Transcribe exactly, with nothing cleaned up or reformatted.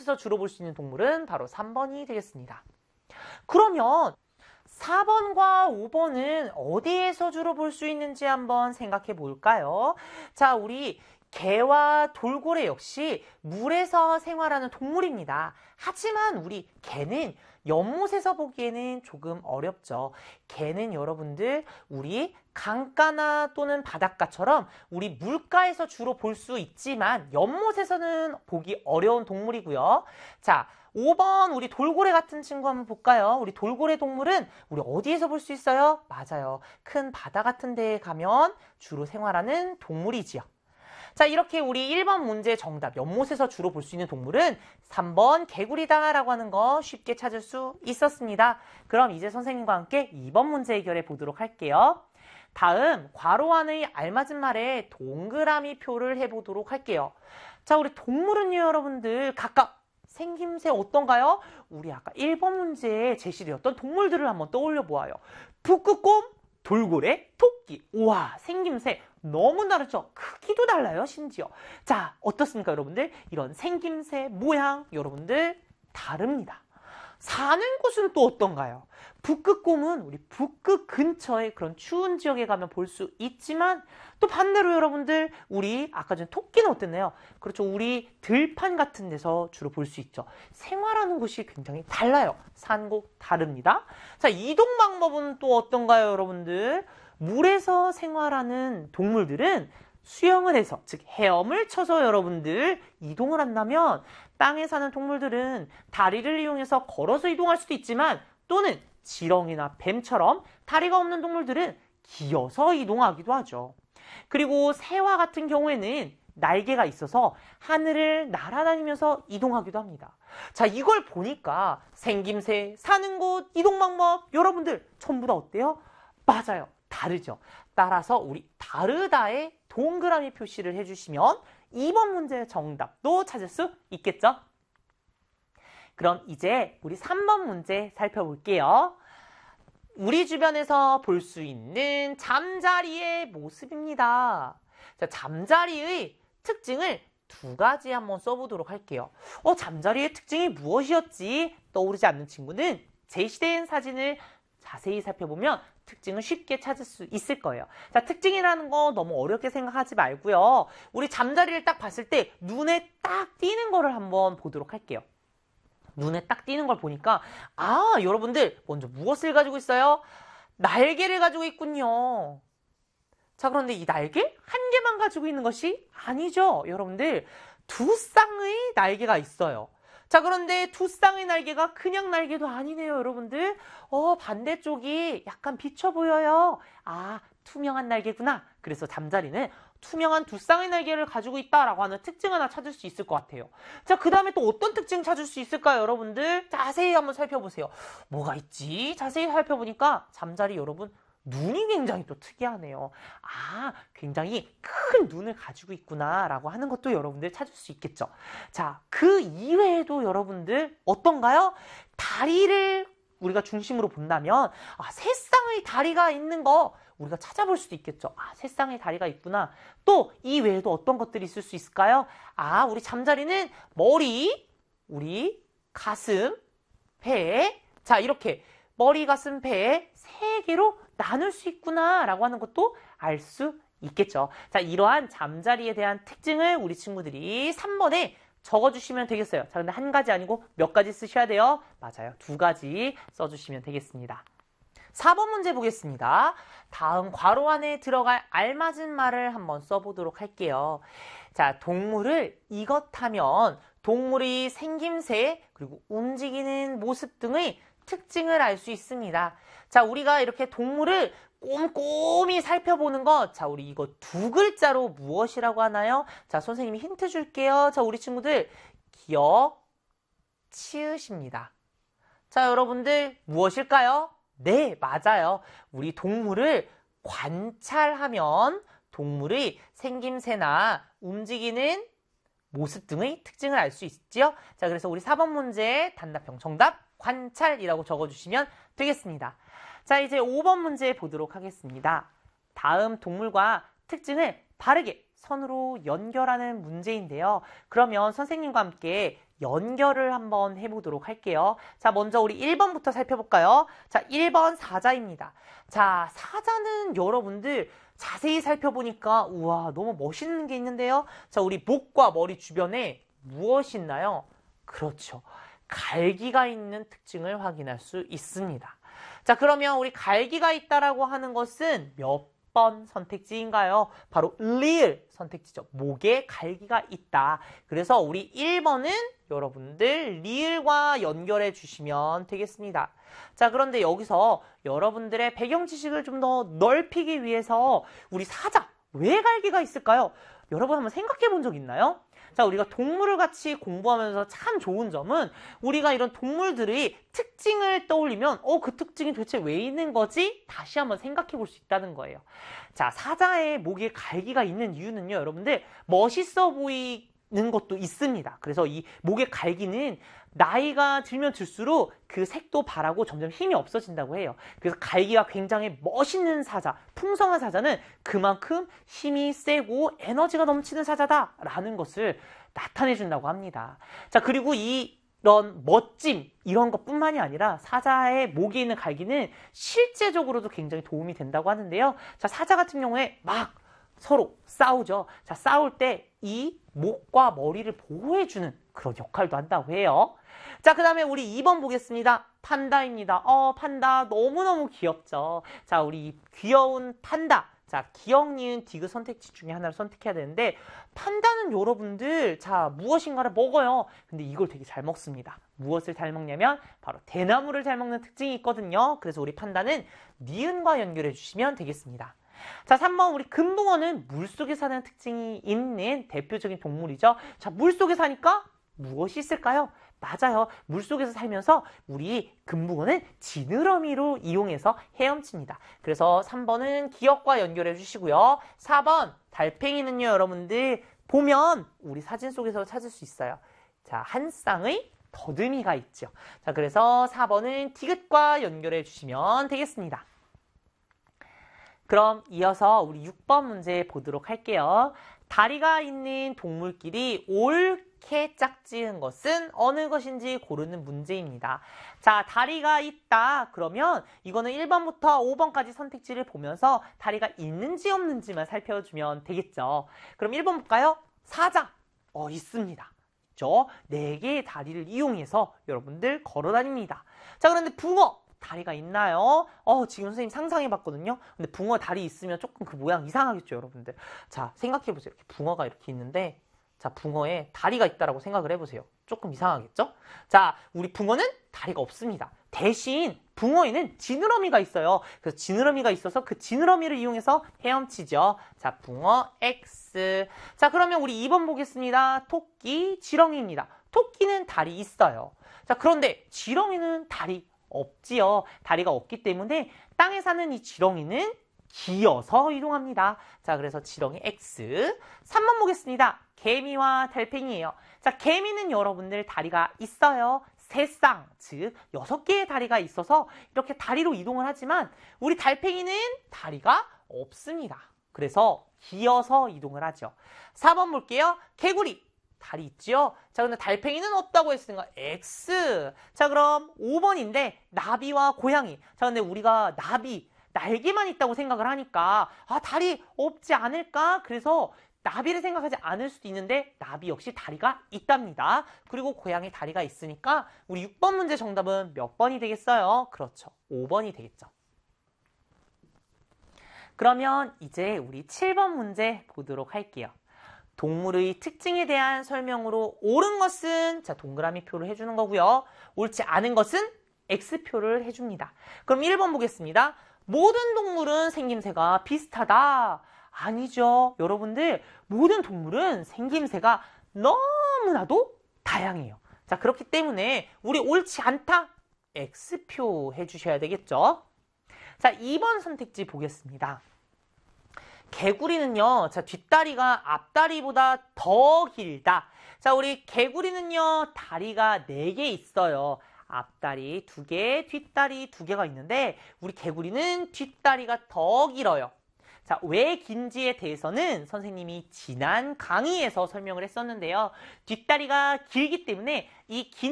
연못에서 주로 볼 수 있는 동물은 바로 삼 번이 되겠습니다. 그러면 사 번과 오 번은 어디에서 주로 볼 수 있는지 한번 생각해 볼까요? 자, 우리 개와 돌고래 역시 물에서 생활하는 동물입니다. 하지만 우리 개는 연못에서 보기에는 조금 어렵죠. 개는 여러분들 우리 강가나 또는 바닷가처럼 우리 물가에서 주로 볼 수 있지만 연못에서는 보기 어려운 동물이고요. 자, 오 번 우리 돌고래 같은 친구 한번 볼까요? 우리 돌고래 동물은 우리 어디에서 볼 수 있어요? 맞아요. 큰 바다 같은 데에 가면 주로 생활하는 동물이지요. 자, 이렇게 우리 일 번 문제 정답, 연못에서 주로 볼 수 있는 동물은 삼 번 개구리다 라고 하는 거 쉽게 찾을 수 있었습니다. 그럼 이제 선생님과 함께 이 번 문제 해결해 보도록 할게요. 다음 괄호 안의 알맞은 말에 동그라미 표를 해보도록 할게요. 자, 우리 동물은요, 여러분들 각각 생김새 어떤가요? 우리 아까 일 번 문제에 제시되었던 동물들을 한번 떠올려 보아요. 북극곰, 돌고래, 토끼. 우와, 생김새 너무 다르죠? 크기도 달라요, 심지어. 자, 어떻습니까, 여러분들? 이런 생김새, 모양, 여러분들 다릅니다. 사는 곳은 또 어떤가요? 북극곰은 우리 북극 근처에 그런 추운 지역에 가면 볼 수 있지만 또 반대로 여러분들 우리 아까 전에 토끼는 어땠나요? 그렇죠. 우리 들판 같은 데서 주로 볼 수 있죠. 생활하는 곳이 굉장히 달라요. 사는 곳 다릅니다. 자, 이동 방법은 또 어떤가요, 여러분들? 물에서 생활하는 동물들은 수영을 해서, 즉 헤엄을 쳐서 여러분들 이동을 한다면 땅에 사는 동물들은 다리를 이용해서 걸어서 이동할 수도 있지만 또는 지렁이나 뱀처럼 다리가 없는 동물들은 기어서 이동하기도 하죠. 그리고 새와 같은 경우에는 날개가 있어서 하늘을 날아다니면서 이동하기도 합니다. 자, 이걸 보니까 생김새, 사는 곳, 이동 방법 여러분들 전부 다 어때요? 맞아요. 다르죠. 따라서 우리 다르다에 동그라미 표시를 해주시면 이 번 문제 정답도 찾을 수 있겠죠? 그럼 이제 우리 삼 번 문제 살펴볼게요. 우리 주변에서 볼 수 있는 잠자리의 모습입니다. 자, 잠자리의 특징을 두 가지 한번 써보도록 할게요. 어, 잠자리의 특징이 무엇이었지? 떠오르지 않는 친구는 제시된 사진을 자세히 살펴보면 특징을 쉽게 찾을 수 있을 거예요. 자, 특징이라는 거 너무 어렵게 생각하지 말고요. 우리 잠자리를 딱 봤을 때 눈에 딱 띄는 거를 한번 보도록 할게요. 눈에 딱 띄는 걸 보니까 아, 여러분들 먼저 무엇을 가지고 있어요? 날개를 가지고 있군요. 자, 그런데 이 날개? 한 개만 가지고 있는 것이 아니죠. 여러분들 두 쌍의 날개가 있어요. 자, 그런데 두 쌍의 날개가 그냥 날개도 아니네요, 여러분들. 어, 반대쪽이 약간 비쳐 보여요. 아, 투명한 날개구나. 그래서 잠자리는 투명한 두 쌍의 날개를 가지고 있다라고 하는 특징 하나 찾을 수 있을 것 같아요. 자, 그 다음에 또 어떤 특징 찾을 수 있을까요, 여러분들? 자세히 한번 살펴보세요. 뭐가 있지? 자세히 살펴보니까 잠자리 여러분 눈이 굉장히 또 특이하네요. 아, 굉장히 큰 눈을 가지고 있구나 라고 하는 것도 여러분들 찾을 수 있겠죠. 자, 그 이외에도 여러분들 어떤가요? 다리를 우리가 중심으로 본다면 아, 세 쌍의 다리가 있는 거 우리가 찾아볼 수도 있겠죠. 아, 세 쌍의 다리가 있구나. 또 이 외에도 어떤 것들이 있을 수 있을까요? 아, 우리 잠자리는 머리, 우리 가슴, 배, 자, 이렇게 머리, 가슴, 배 세 개로 나눌 수 있구나 라고 하는 것도 알 수 있겠죠. 자, 이러한 잠자리에 대한 특징을 우리 친구들이 삼 번에 적어주시면 되겠어요. 자, 근데 한 가지 아니고 몇 가지 쓰셔야 돼요? 맞아요. 두 가지 써주시면 되겠습니다. 사 번 문제 보겠습니다. 다음 괄호 안에 들어갈 알맞은 말을 한번 써보도록 할게요. 자, 동물을 이것하면 동물의 생김새 그리고 움직이는 모습 등의 특징을 알 수 있습니다. 자, 우리가 이렇게 동물을 꼼꼼히 살펴보는 것, 자, 우리 이거 두 글자로 무엇이라고 하나요? 자, 선생님이 힌트 줄게요. 자, 우리 친구들 기억, 치읓입니다. 자, 여러분들 무엇일까요? 네, 맞아요. 우리 동물을 관찰하면 동물의 생김새나 움직이는 모습 등의 특징을 알 수 있지요. 자, 그래서 우리 사 번 문제 단답형 정답 관찰이라고 적어주시면 되겠습니다. 자, 이제 오 번 문제 보도록 하겠습니다. 다음 동물과 특징을 바르게 선으로 연결하는 문제인데요. 그러면 선생님과 함께 연결을 한번 해보도록 할게요. 자, 먼저 우리 일 번부터 살펴볼까요? 자, 일 번 사자입니다. 자, 사자는 여러분들 자세히 살펴보니까 우와, 너무 멋있는 게 있는데요. 자, 우리 목과 머리 주변에 무엇이 있나요? 그렇죠. 갈기가 있는 특징을 확인할 수 있습니다. 자, 그러면 우리 갈기가 있다라고 하는 것은 몇 번 선택지인가요? 바로 리을 선택지죠. 목에 갈기가 있다. 그래서 우리 일 번은 여러분들 리을과 연결해 주시면 되겠습니다. 자, 그런데 여기서 여러분들의 배경 지식을 좀 더 넓히기 위해서 우리 사자, 왜 갈기가 있을까요? 여러분 한번 생각해 본 적 있나요? 자, 우리가 동물을 같이 공부하면서 참 좋은 점은 우리가 이런 동물들의 특징을 떠올리면 어, 그 특징이 도대체 왜 있는 거지? 다시 한번 생각해 볼 수 있다는 거예요. 자, 사자의 목에 갈기가 있는 이유는요, 여러분들 멋있어 보이는 것도 있습니다. 그래서 이 목에 갈기는 나이가 들면 들수록 그 색도 바라고 점점 힘이 없어진다고 해요. 그래서 갈기가 굉장히 멋있는 사자, 풍성한 사자는 그만큼 힘이 세고 에너지가 넘치는 사자다라는 것을 나타내 준다고 합니다. 자, 그리고 이 이런 멋짐 이런 것뿐만이 아니라 사자의 목에 있는 갈기는 실제적으로도 굉장히 도움이 된다고 하는데요. 자, 사자 같은 경우에 막 서로 싸우죠. 자, 싸울 때 이 목과 머리를 보호해주는 그런 역할도 한다고 해요. 자, 그 다음에 우리 이 번 보겠습니다. 판다입니다. 어, 판다 너무너무 귀엽죠. 자, 우리 귀여운 판다. 자, 기억, 니은, 디귿 선택지 중에 하나를 선택해야 되는데 판다는 여러분들 자 무엇인가를 먹어요. 근데 이걸 되게 잘 먹습니다. 무엇을 잘 먹냐면 바로 대나무를 잘 먹는 특징이 있거든요. 그래서 우리 판다는 니은과 연결해 주시면 되겠습니다. 자, 삼 번 우리 금붕어는 물속에 사는 특징이 있는 대표적인 동물이죠. 자, 물속에 사니까 무엇이 있을까요? 맞아요. 물속에서 살면서 우리 금붕어는 지느러미로 이용해서 헤엄칩니다. 그래서 삼 번은 기억과 연결해 주시고요. 사 번 달팽이는요, 여러분들 보면 우리 사진 속에서 찾을 수 있어요. 자, 한 쌍의 더듬이가 있죠. 자, 그래서 사 번은 디귿과 연결해 주시면 되겠습니다. 그럼 이어서 우리 육 번 문제 보도록 할게요. 다리가 있는 동물끼리 옳게 짝지은 것은 어느 것인지 고르는 문제입니다. 자, 다리가 있다. 그러면 이거는 일 번부터 오 번까지 선택지를 보면서 다리가 있는지 없는지만 살펴주면 되겠죠. 그럼 일 번 볼까요? 사자. 어, 있습니다. 저 네 개의 다리를 이용해서 여러분들 걸어 다닙니다. 자, 그런데 붕어. 다리가 있나요? 어, 지금 선생님 상상해봤거든요. 근데 붕어 다리 있으면 조금 그 모양 이상하겠죠, 여러분들. 자, 생각해보세요. 이렇게 붕어가 이렇게 있는데, 자, 붕어에 다리가 있다라고 생각을 해보세요. 조금 이상하겠죠? 자, 우리 붕어는 다리가 없습니다. 대신 붕어에는 지느러미가 있어요. 그래서 지느러미가 있어서 그 지느러미를 이용해서 헤엄치죠. 자, 붕어 X. 자, 그러면 우리 이 번 보겠습니다. 토끼, 지렁이입니다. 토끼는 다리 있어요. 자, 그런데 지렁이는 다리 없지요. 다리가 없기 때문에 땅에 사는 이 지렁이는 기어서 이동합니다. 자, 그래서 지렁이 X. 삼 번 보겠습니다. 개미와 달팽이에요. 자, 개미는 여러분들 다리가 있어요. 세 쌍, 즉 여섯 개의 다리가 있어서 이렇게 다리로 이동을 하지만 우리 달팽이는 다리가 없습니다. 그래서 기어서 이동을 하죠. 사 번 볼게요. 개구리. 다리 있죠? 자, 근데 달팽이는 없다고 했으니까 X. 자, 그럼 오 번인데 나비와 고양이. 자, 근데 우리가 나비, 날개만 있다고 생각을 하니까 아, 다리 없지 않을까? 그래서 나비를 생각하지 않을 수도 있는데 나비 역시 다리가 있답니다. 그리고 고양이 다리가 있으니까 우리 육 번 문제 정답은 몇 번이 되겠어요? 그렇죠. 오 번이 되겠죠. 그러면 이제 우리 칠 번 문제 보도록 할게요. 동물의 특징에 대한 설명으로 옳은 것은 자 동그라미 표를 해주는 거고요. 옳지 않은 것은 X표를 해줍니다. 그럼 일 번 보겠습니다. 모든 동물은 생김새가 비슷하다. 아니죠. 여러분들 모든 동물은 생김새가 너무나도 다양해요. 자, 그렇기 때문에 우리 옳지 않다. X표 해주셔야 되겠죠. 자, 이 번 선택지 보겠습니다. 개구리는요, 자, 뒷다리가 앞다리보다 더 길다. 자, 우리 개구리는요, 다리가 네 개 있어요. 앞다리 두 개, 뒷다리 두 개가 있는데, 우리 개구리는 뒷다리가 더 길어요. 자, 왜 긴지에 대해서는 선생님이 지난 강의에서 설명을 했었는데요. 뒷다리가 길기 때문에 이 긴